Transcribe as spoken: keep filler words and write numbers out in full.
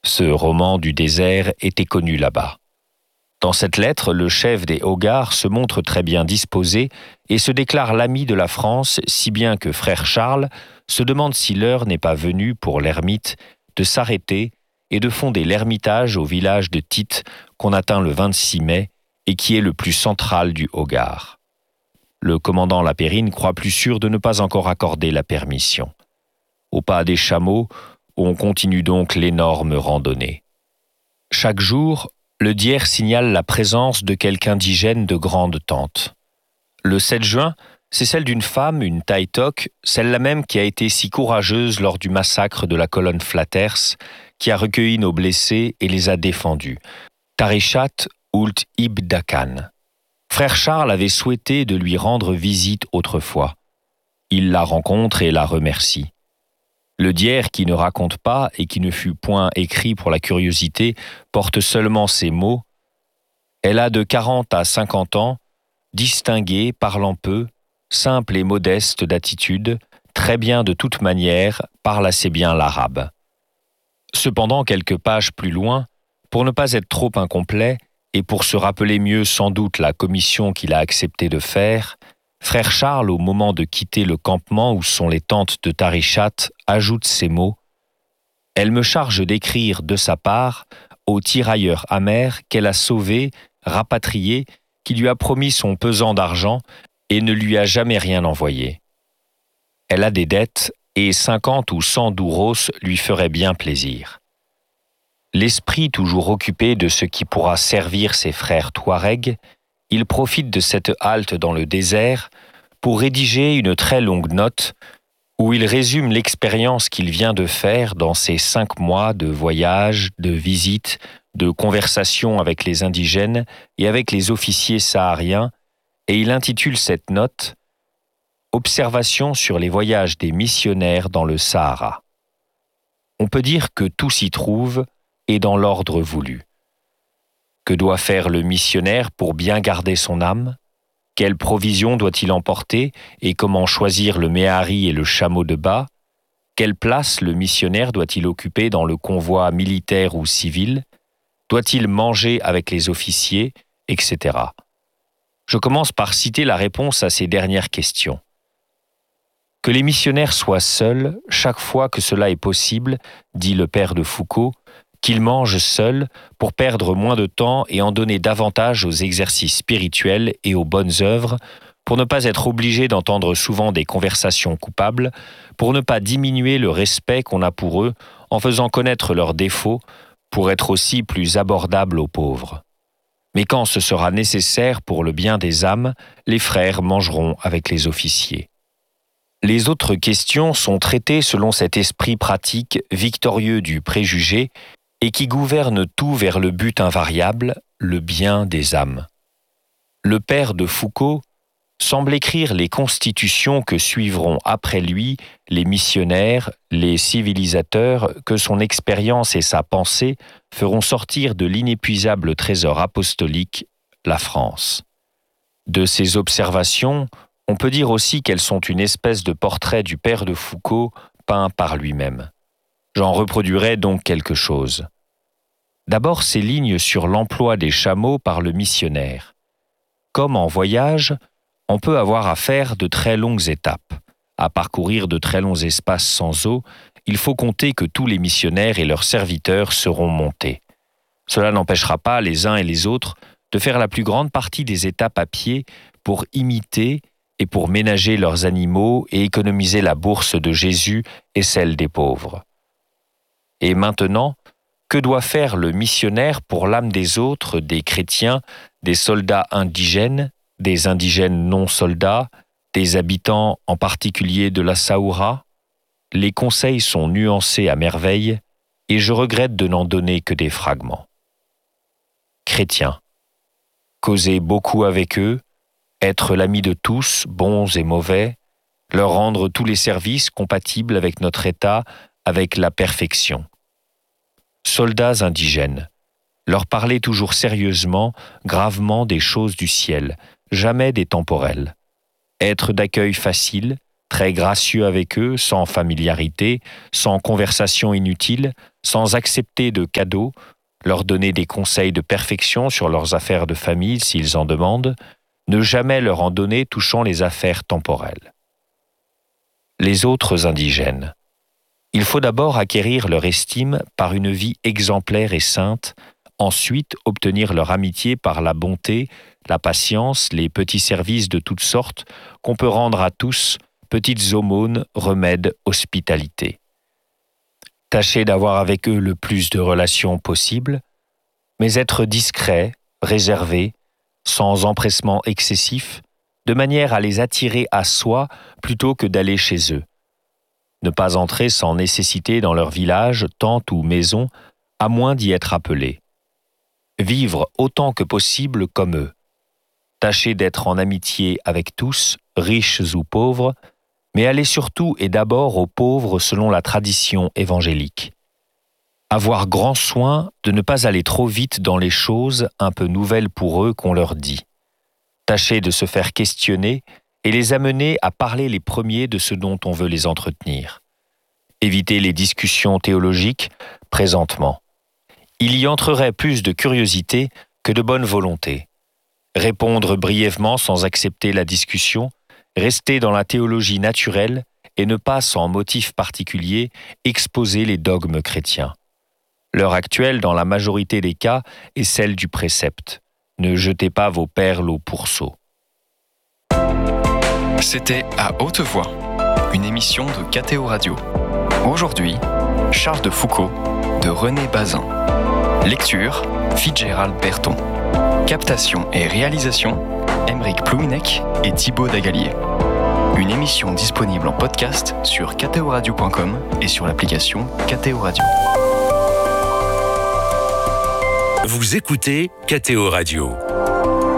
Ce roman du désert était connu là-bas. Dans cette lettre, le chef des Hogarth se montre très bien disposé et se déclare l'ami de la France, si bien que frère Charles se demande si l'heure n'est pas venue pour l'ermite de s'arrêter et de fonder l'ermitage au village de Tite qu'on atteint le vingt-six mai et qui est le plus central du Hogarth. Le commandant Lapérine croit plus sûr de ne pas encore accorder la permission. Au pas des chameaux, on continue donc l'énorme randonnée. Chaque jour, le Dier signale la présence de quelque indigène de grande tente. Le sept juin, c'est celle d'une femme, une Taïtok, celle-là même qui a été si courageuse lors du massacre de la colonne Flatters, qui a recueilli nos blessés et les a défendus. Tarishat Ult Ibn Dakan. Frère Charles avait souhaité de lui rendre visite autrefois. Il la rencontre et la remercie. Le Dier qui ne raconte pas et qui ne fut point écrit pour la curiosité porte seulement ces mots. Elle a de quarante à cinquante ans, distinguée, parlant peu, simple et modeste d'attitude, très bien de toute manière, parle assez bien l'arabe. Cependant, quelques pages plus loin, pour ne pas être trop incomplet et pour se rappeler mieux sans doute la commission qu'il a accepté de faire, frère Charles, au moment de quitter le campement où sont les tentes de Tarishat, ajoute ces mots « Elle me charge d'écrire de sa part au tirailleur amer qu'elle a sauvé, rapatrié, qui lui a promis son pesant d'argent et ne lui a jamais rien envoyé. Elle a des dettes et cinquante ou cent douros lui feraient bien plaisir. » L'esprit toujours occupé de ce qui pourra servir ses frères Touaregs, il profite de cette halte dans le désert pour rédiger une très longue note où il résume l'expérience qu'il vient de faire dans ces cinq mois de voyage, de visite, de conversation avec les indigènes et avec les officiers sahariens, et il intitule cette note « Observation sur les voyages des missionnaires dans le Sahara ». On peut dire que tout s'y trouve et dans l'ordre voulu. Que doit faire le missionnaire pour bien garder son âme? Quelles provisions doit-il emporter et comment choisir le méhari et le chameau de bas? Quelle place le missionnaire doit-il occuper dans le convoi militaire ou civil? Doit-il manger avec les officiers, et cetera. Je commence par citer la réponse à ces dernières questions. Que les missionnaires soient seuls, chaque fois que cela est possible, dit le père de Foucault, qu'ils mangent seuls pour perdre moins de temps et en donner davantage aux exercices spirituels et aux bonnes œuvres, pour ne pas être obligés d'entendre souvent des conversations coupables, pour ne pas diminuer le respect qu'on a pour eux en faisant connaître leurs défauts, pour être aussi plus abordables aux pauvres. Mais quand ce sera nécessaire pour le bien des âmes, les frères mangeront avec les officiers. Les autres questions sont traitées selon cet esprit pratique victorieux du préjugé et qui gouverne tout vers le but invariable, le bien des âmes. Le père de Foucault semble écrire les constitutions que suivront après lui les missionnaires, les civilisateurs que son expérience et sa pensée feront sortir de l'inépuisable trésor apostolique, la France. De ces observations, on peut dire aussi qu'elles sont une espèce de portrait du père de Foucault peint par lui-même. J'en reproduirai donc quelque chose. D'abord ces lignes sur l'emploi des chameaux par le missionnaire. Comme en voyage, on peut avoir à faire de très longues étapes. À parcourir de très longs espaces sans eau, il faut compter que tous les missionnaires et leurs serviteurs seront montés. Cela n'empêchera pas les uns et les autres de faire la plus grande partie des étapes à pied pour imiter et pour ménager leurs animaux et économiser la bourse de Jésus et celle des pauvres. Et maintenant, que doit faire le missionnaire pour l'âme des autres, des chrétiens, des soldats indigènes, des indigènes non-soldats, des habitants en particulier de la Saoura? Les conseils sont nuancés à merveille et je regrette de n'en donner que des fragments. Chrétiens. Causer beaucoup avec eux, être l'ami de tous, bons et mauvais, leur rendre tous les services compatibles avec notre état, avec la perfection. Soldats indigènes. Leur parler toujours sérieusement, gravement des choses du ciel, jamais des temporels. Être d'accueil facile, très gracieux avec eux, sans familiarité, sans conversation inutile, sans accepter de cadeaux, leur donner des conseils de perfection sur leurs affaires de famille s'ils en demandent, ne jamais leur en donner touchant les affaires temporelles. Les autres indigènes. Il faut d'abord acquérir leur estime par une vie exemplaire et sainte, ensuite obtenir leur amitié par la bonté, la patience, les petits services de toutes sortes qu'on peut rendre à tous, petites aumônes, remèdes, hospitalité. Tâchez d'avoir avec eux le plus de relations possible, mais être discret, réservé, sans empressement excessif, de manière à les attirer à soi plutôt que d'aller chez eux. Ne pas entrer sans nécessité dans leur village, tente ou maison, à moins d'y être appelé. Vivre autant que possible comme eux. Tâchez d'être en amitié avec tous, riches ou pauvres, mais allez surtout et d'abord aux pauvres selon la tradition évangélique. Avoir grand soin de ne pas aller trop vite dans les choses un peu nouvelles pour eux qu'on leur dit. Tâchez de se faire questionner et les amener à parler les premiers de ce dont on veut les entretenir. Évitez les discussions théologiques présentement. Il y entrerait plus de curiosité que de bonne volonté. Répondre brièvement sans accepter la discussion, rester dans la théologie naturelle et ne pas, sans motif particulier, exposer les dogmes chrétiens. L'heure actuelle, dans la majorité des cas, est celle du précepte. Ne jetez pas vos perles au pourceau. C'était À Haute Voix, une émission de K T O Radio. Aujourd'hui, Charles de Foucauld de René Bazin. Lecture, Fitzgerald Berton. Captation et réalisation, Aymeric Plouinec et Thibaut Dagalier. Une émission disponible en podcast sur k t o radio point com et sur l'application K T O Radio. Vous écoutez K T O Radio.